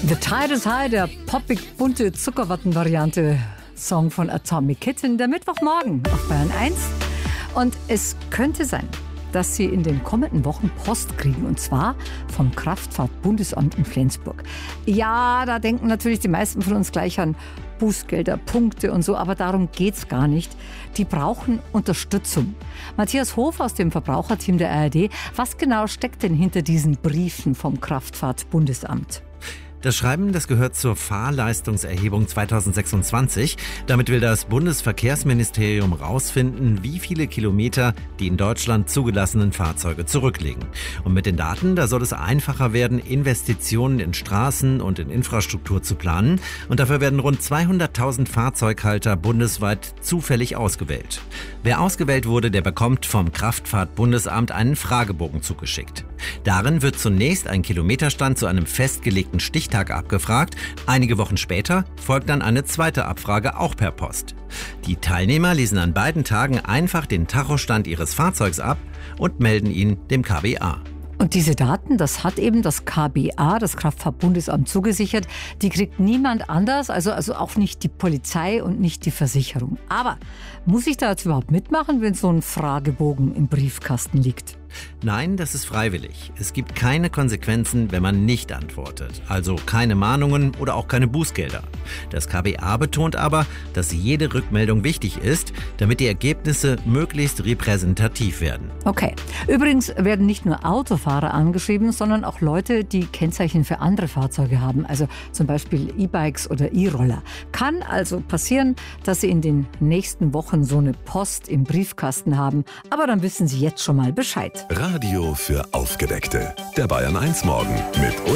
The Tide is High, der poppig bunte Zuckerwatten-Variante Song von Atomic Kitten, der Mittwochmorgen auf Bayern 1. Und es könnte sein, dass Sie in den kommenden Wochen Post kriegen, und zwar vom Kraftfahrtbundesamt in Flensburg. Ja, da denken natürlich die meisten von uns gleich an Bußgelder, Punkte und so, aber darum geht's gar nicht. Die brauchen Unterstützung. Matthias Hof aus dem Verbraucherteam der ARD, was genau steckt denn hinter diesen Briefen vom Kraftfahrtbundesamt? Das Schreiben, das gehört zur Fahrleistungserhebung 2026. Damit will das Bundesverkehrsministerium rausfinden, wie viele Kilometer die in Deutschland zugelassenen Fahrzeuge zurücklegen. Und mit den Daten, da soll es einfacher werden, Investitionen in Straßen und in Infrastruktur zu planen. Und dafür werden rund 200.000 Fahrzeughalter bundesweit zufällig ausgewählt. Wer ausgewählt wurde, der bekommt vom Kraftfahrtbundesamt einen Fragebogen zugeschickt. Darin wird zunächst ein Kilometerstand zu einem festgelegten Stichtag abgefragt. Einige Wochen später folgt dann eine zweite Abfrage, auch per Post. Die Teilnehmer lesen an beiden Tagen einfach den Tachostand ihres Fahrzeugs ab und melden ihn dem KBA. Und diese Daten, das hat eben das KBA, das Kraftfahrtbundesamt, zugesichert. Die kriegt niemand anders, also auch nicht die Polizei und nicht die Versicherung. Aber muss ich da jetzt überhaupt mitmachen, wenn so ein Fragebogen im Briefkasten liegt? Nein, das ist freiwillig. Es gibt keine Konsequenzen, wenn man nicht antwortet. Also keine Mahnungen oder auch keine Bußgelder. Das KBA betont aber, dass jede Rückmeldung wichtig ist, damit die Ergebnisse möglichst repräsentativ werden. Okay. Übrigens werden nicht nur Autofahrer angeschrieben, sondern auch Leute, die Kennzeichen für andere Fahrzeuge haben. Also zum Beispiel E-Bikes oder E-Roller. Kann also passieren, dass Sie in den nächsten Wochen so eine Post im Briefkasten haben. Aber dann wissen Sie jetzt schon mal Bescheid. Radio für Aufgeweckte. Der Bayern 1 Morgen mit